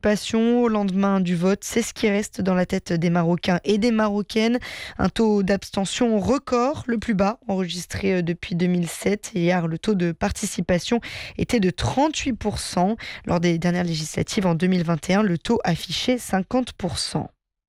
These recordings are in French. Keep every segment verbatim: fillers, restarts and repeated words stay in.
participation au lendemain du vote. C'est ce qui reste dans la tête des Marocains et des Marocaines. Un taux d'abstention record, le plus bas enregistré depuis deux mille sept. Hier, le taux de participation était de trente-huit pour cent. Lors des dernières législatives en deux mille vingt et un, le taux affichait cinquante pour cent.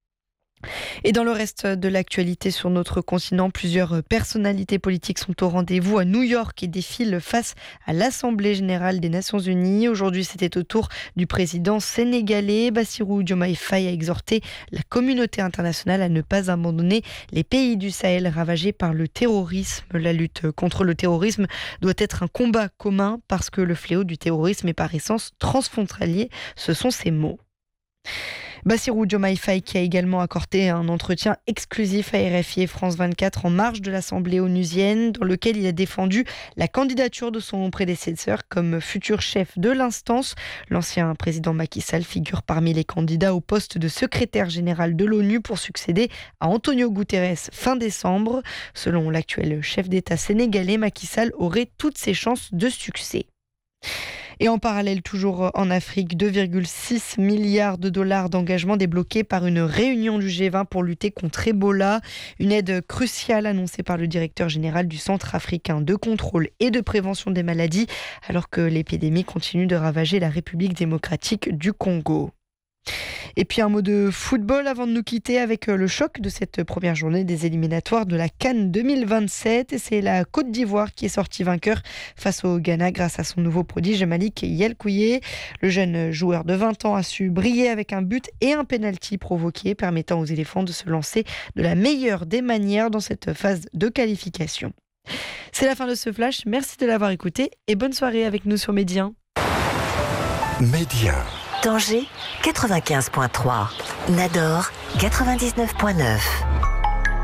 Et dans le reste de l'actualité sur notre continent, plusieurs personnalités politiques sont au rendez-vous à New York et défilent face à l'Assemblée générale des Nations unies. Aujourd'hui, c'était au tour du président sénégalais. Bassirou Diomaye Faye a exhorté la communauté internationale à ne pas abandonner les pays du Sahel ravagés par le terrorisme. La lutte contre le terrorisme doit être un combat commun parce que le fléau du terrorisme est par essence transfrontalier. Ce sont ses mots. Bassirou Diomaye Faye qui a également accordé un entretien exclusif à R F I et France vingt-quatre en marge de l'Assemblée onusienne dans lequel il a défendu la candidature de son prédécesseur comme futur chef de l'instance. L'ancien président Macky Sall figure parmi les candidats au poste de secrétaire général de l'ONU pour succéder à Antonio Guterres fin décembre. Selon l'actuel chef d'État sénégalais, Macky Sall aurait toutes ses chances de succès. Et en parallèle, toujours en Afrique, deux virgule six milliards de dollars d'engagement débloqués par une réunion du G vingt pour lutter contre Ebola. Une aide cruciale annoncée par le directeur général du Centre africain de contrôle et de prévention des maladies, alors que l'épidémie continue de ravager la République démocratique du Congo. Et puis un mot de football avant de nous quitter avec le choc de cette première journée des éliminatoires de la CAN deux mille vingt-sept. Et c'est la Côte d'Ivoire qui est sortie vainqueur face au Ghana grâce à son nouveau prodige Malik Yelkouye. Le jeune joueur de vingt ans a su briller avec un but et un pénalty provoqué, permettant aux éléphants de se lancer de la meilleure des manières dans cette phase de qualification. C'est la fin de ce flash. Merci de l'avoir écouté et bonne soirée avec nous sur Média. Média. Tanger quatre-vingt-quinze virgule trois, Nador quatre-vingt-dix-neuf virgule neuf.